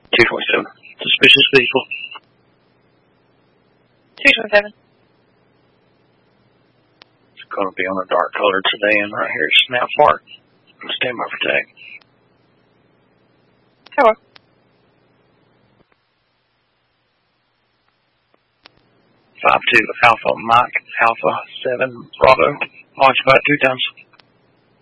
227. Suspicious people. 227. It's going to be on a dark colored sedan right here at Snap Park. Stand by for tag. Hello. 52 Alpha Mike, Alpha 7 Bravo. Launch about 2 times.